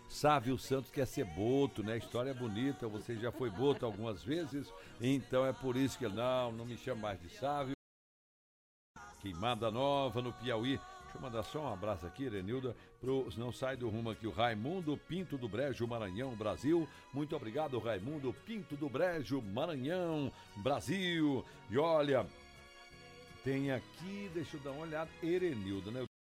Sávio Santos quer ser boto, né? História bonita, você já foi boto algumas vezes, então é por isso que não me chama mais de Sávio. Queimada Nova, no Piauí. Deixa eu mandar só um abraço aqui, Erenilda, não sai do rumo aqui, o Raimundo Pinto do Brejo, Maranhão, Brasil. Muito obrigado, Raimundo Pinto do Brejo, Maranhão, Brasil. E olha, tem aqui, deixa eu dar uma olhada, Erenilda, né?